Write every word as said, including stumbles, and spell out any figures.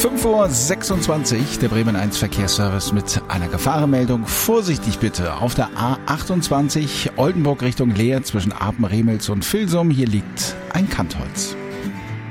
fünf Uhr sechsundzwanzig, der Bremen eins Verkehrsservice mit einer Gefahrenmeldung. Vorsichtig bitte auf der A achtundzwanzig Oldenburg Richtung Leer zwischen Apen, Remels und Vilsum. Hier liegt ein Kantholz.